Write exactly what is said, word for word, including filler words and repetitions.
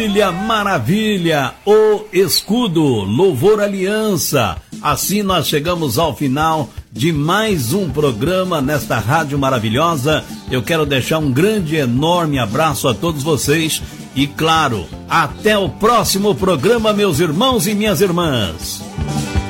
Maravilha, maravilha, o escudo, louvor aliança. Assim nós chegamos ao final de mais um programa nesta rádio maravilhosa. Eu quero deixar um grande, enorme abraço a todos vocês e, claro, até o próximo programa, meus irmãos e minhas irmãs.